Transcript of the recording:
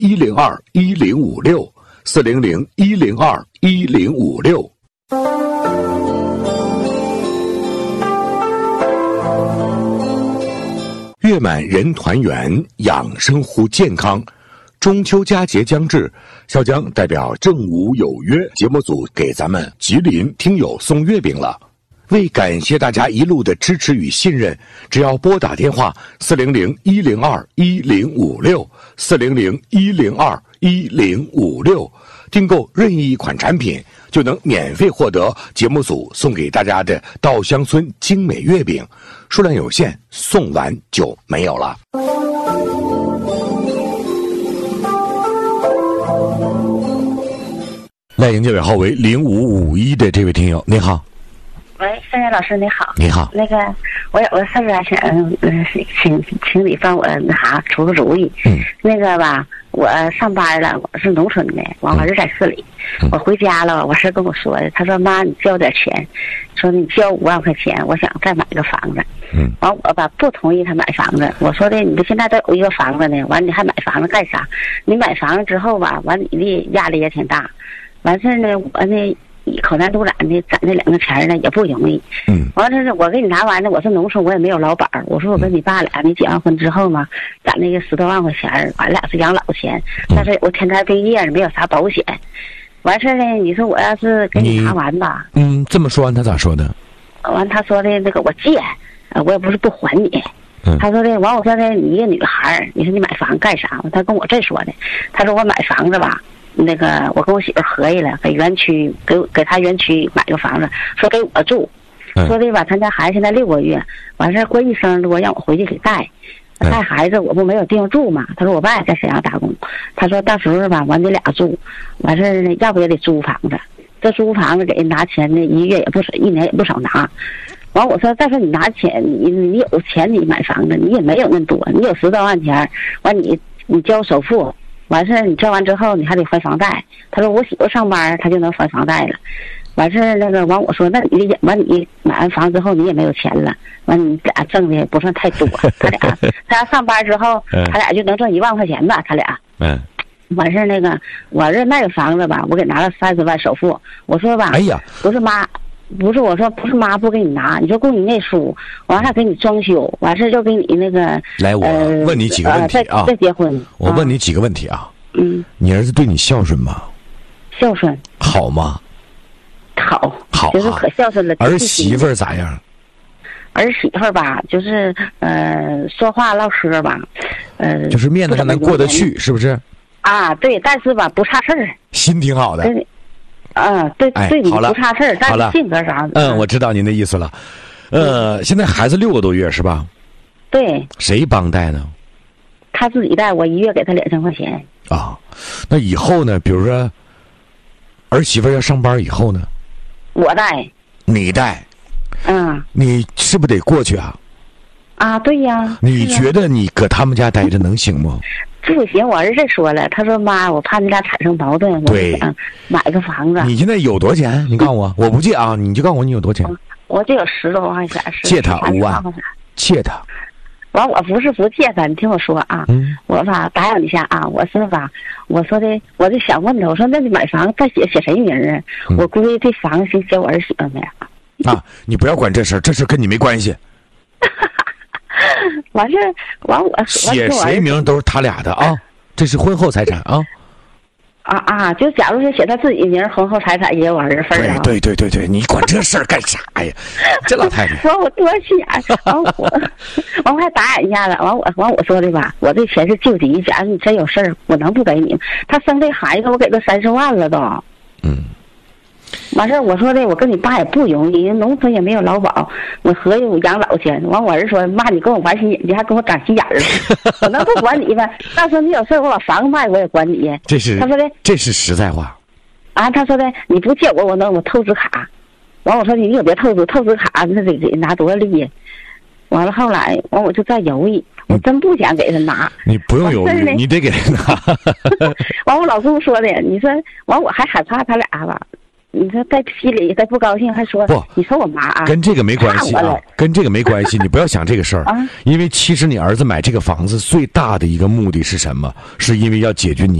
400-102-1056，400-102-1056。月满人团圆，养生护健康。中秋佳节将至，小江代表正午有约节目组给咱们吉林听友送月饼了。为感谢大家一路的支持与信任，只要拨打电话400-102-1056，400-102-1056，订购任意一款产品，就能免费获得节目组送给大家的稻香村精美月饼，数量有限，送完就没有了。来迎接尾号为0551的这位听友，你好。 喂，盛元老师，你好。 你好。 那个，我有个事儿啊，想请你帮我出个主意。那个吧，我上班了，我是农村的，我儿子在市里。我回家了，我是跟我说的，他说妈，你交点钱，说你交5万块钱，我想再买个房子。完我吧不同意他买房子，我说的你不现在都有一个房子呢，完你还买房子干啥？你买房子之后吧，完你的压力也挺大。完事呢，我呢。口难独揽的攒这2个钱呢也不容易。完了我给你拿完了，我是农村，我也没有老板。我说我跟你爸俩，你结完婚之后嘛，攒那个10多万块钱，俺俩是养老钱，但是我天灾病业没有啥保险。完事呢，你说我要是给你拿完吧， 这么说完他咋说的？ 完他说的那个我借，我也不是不还你。他说的完，我说的你一个女孩，你说你买房干啥？他跟我这说的，他说我买房子吧。那个我跟我媳妇合计了，给园区给他园区买个房子，说给我住，说的吧，他家孩子现在6个月，完事过1生多让我回去给带孩子，我不没有地方住嘛。他说我爸也在沈阳打工，他说到时候吧，完你俩住，完事呢，要不也得租房子，这租房子给人拿钱呢，1月也不少，1年也不少拿。完我说再说你拿钱，你有钱你买房子，你也没有那么多，你有10多万钱，完你交首付。完事你交完之后你还得还房贷，他说我媳妇上班他就能还房贷了。完事那个完我说那你买完房之后你也没有钱了，完你俩挣的也不算太多，他俩上班之后他俩就能挣1万块钱吧，他俩。完事那个我这卖个房子吧，我给拿了30万首付，我说吧，哎呀，不是妈。不是我说不是妈不给你拿，你说供你那书，完了给你装修，完事就给你那个。来，我问你几个问题啊。再结婚。我问你几个问题啊。你儿子对你孝顺吗？孝顺。好吗？好。好。就是可孝顺了。儿媳妇咋样？儿媳妇吧，就是说话唠嗑吧，就是面子上能过得去，是不是？啊，对，但是吧不差事儿。心挺好的。对，对你不差事儿，但是性格啥的。我知道您的意思了。现在孩子6个多月是吧？对。谁帮带呢？他自己带，我1月给他2000块钱。啊，那以后呢？比如说，儿媳妇要上班以后呢？我带。你带？你是不是得过去啊？啊，对呀。你觉得你搁他们家待着能行吗？不行，我儿子说了，他说妈，我怕你俩产生矛盾，我想买个房子。你现在有多少钱？你告诉我，我不借啊，你就告诉我你有多少钱。我就有10多万块钱。借他5万，借他。完，我不是不借他，你听我说啊，我吧打扰一下啊，我是吧，我说的，我就想问他，我说那你买房再写谁名啊？我估计这房是写我儿媳妇名。啊，你不要管这事儿，这事跟你没关系。完事完我写谁名都是他俩的啊，这是婚后财产啊。就假如说写他自己名，婚后财产也有儿子份啊。对，你管这事儿干啥呀？这老太太。我多钱？完我还打眼一下子，完我说的吧，我这钱是救急，假如你真有事儿，我能不给你？他生这孩子，我给他30万了都。完事我说的，我跟你爸也不容易，农村也没有劳保，我合计我养老钱。完我儿子说，妈，你跟我玩心眼，你还跟我长心眼儿了，我能不管你吗？到时候你有事我把房子卖，我也管你。他说的，这是实在话。啊，他说的，你不借我透支卡。完我说你可别透支卡，那得拿多少利？完了后来我就再犹豫，我真不想给他拿。你不用犹豫，你得给他拿。完我老公说的，你说完我还害怕他俩吧。 你说在心里再不高兴，还说不， 你说我妈啊， 跟这个没关系啊，跟这个没关系，你不要想这个事儿因为其实你儿子买这个房子最大的一个目的是什么？是因为要解决你